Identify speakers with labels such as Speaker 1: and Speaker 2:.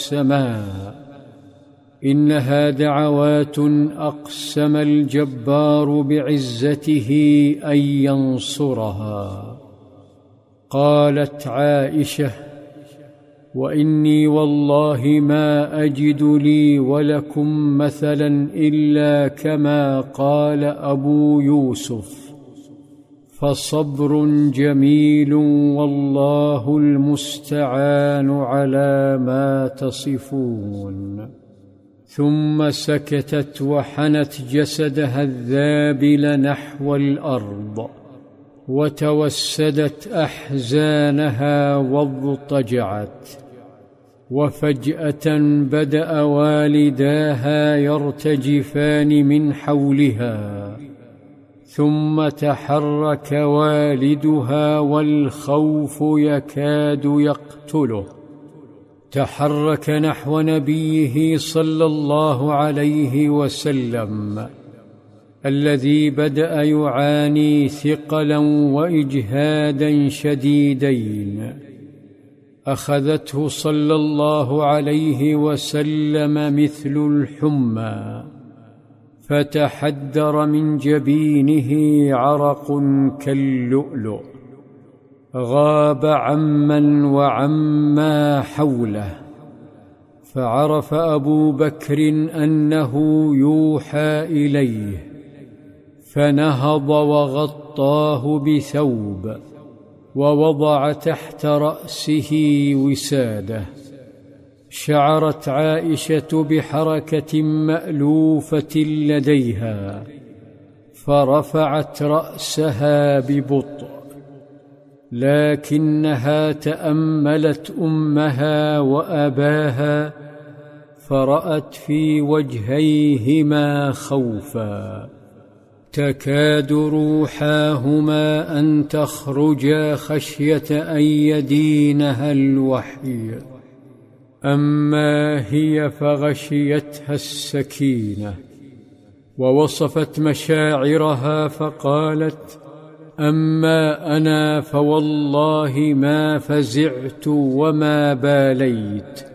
Speaker 1: السماء إنها دعوات أقسم الجبار بعزته أن ينصرها. قالت عائشة: وإني والله ما أجد لي ولكم مثلا إلا كما قال أبو يوسف، فصبر جميل والله المستعان على ما تصفون. ثم سكتت وحنت جسدها الذابل نحو الأرض، وتوسدت أحزانها واضطجعت. وفجأة بدأ والداها يرتجفان من حولها، ثم تحرك والدها والخوف يكاد يقتله. تحرك نحو نبيه صلى الله عليه وسلم الذي بدأ يعاني ثقلا وإجهادا شديدين. أخذته صلى الله عليه وسلم مثل الحمى، فتحدر من جبينه عرق كاللؤلؤ. غاب عمن وعما حوله، فعرف أبو بكر أنه يوحى إليه، فنهض وغطاه بثوب، ووضع تحت رأسه وساده. شعرت عائشة بحركة مألوفة لديها، فرفعت رأسها ببطء، لكنها تأملت أمها وأباها، فرأت في وجهيهما خوفا، تكاد روحاهما أن تخرجا خشية أن يدينها الوحي. أما هي فغشيتها السكينة، ووصفت مشاعرها فقالت: أما أنا فوالله ما فزعت وما باليت،